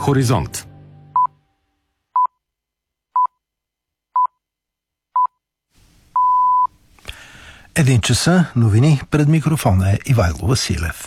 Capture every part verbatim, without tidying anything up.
Хоризонт. Един часа, новини, пред микрофона е Ивайло Василев.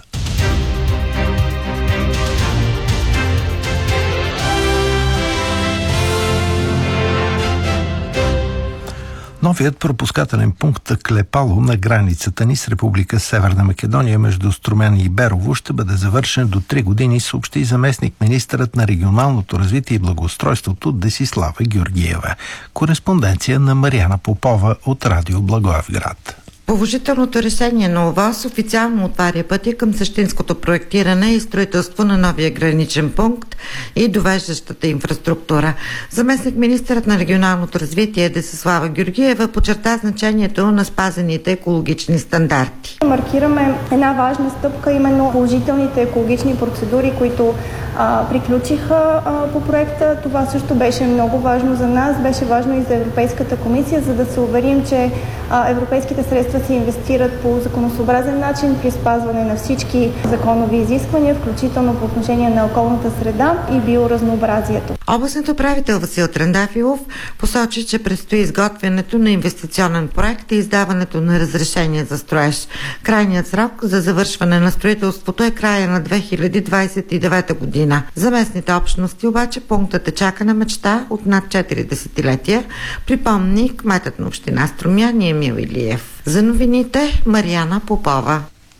Новият пропускателен пункт Клепало на границата ни с Република Северна Македония между Струмяни и Берово ще бъде завършен до три години, съобщи заместник-министърът на регионалното развитие и благоустройството Десислава Георгиева. Кореспонденция на Мариана Попова от Радио Благоевград. Положителното решение на ОВОС официално отваря пътя към същинското проектиране и строителство на новия граничен пункт и довеждащата инфраструктура. Заместник-министърът на регионалното развитие Десислава Георгиева подчерта значението на спазените екологични стандарти. Маркираме една важна стъпка, именно положителните екологични процедури, които а, приключиха а, по проекта. Това също беше много важно за нас, беше важно и за Европейската комисия, за да се уверим, че а, европейските средства се инвестират по законосъобразен начин при спазване на всички законови изисквания, включително по отношение на околната среда и биоразнообразието. Областният управител Васил Трендафилов посочи, че предстои изготвянето на инвестиционен проект и издаването на разрешение за строеж. Крайният срок за завършване на строителството е края на две хиляди двадесет и девета година. За местните общности обаче пунктът е чакана мечта от над четири десетилетия, припомни кметът на община Струмяни Емил Илиев. За новините Мариана Попова.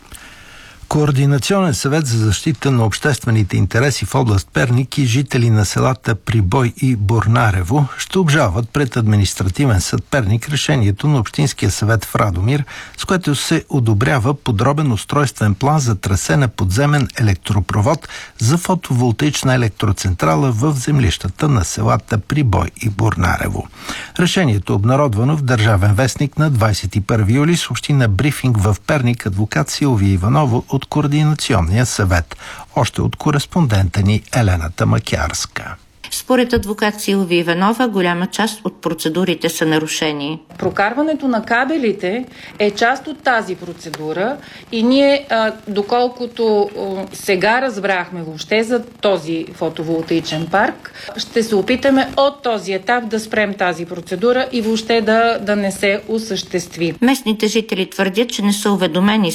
Координационен съвет за защита на обществените интереси в област Перник и жители на селата Прибой и Борнарево ще обжалват пред административен съд Перник решението на Общинския съвет в Радомир, с което се одобрява подробен устройствен план за трасе на подземен електропровод за фотоволтаична електроцентрала в землищата на селата Прибой и Борнарево. Решението е обнародвано в Държавен вестник на двадесет и първи юли, съобщи на брифинг в Перник адвокат Силвия Иванова от Координационния съвет. Още от кореспондента ни Елена Тамакярска. Според адвокат Силвия Иванова, голяма част от процедурите са нарушени. Прокарването на кабелите е част от тази процедура и ние, доколкото сега разбрахме въобще за този фотоволтаичен парк, ще се опитаме от този етап да спрем тази процедура и въобще да, да не се осъществи. Местните жители твърдят, че не са уведомени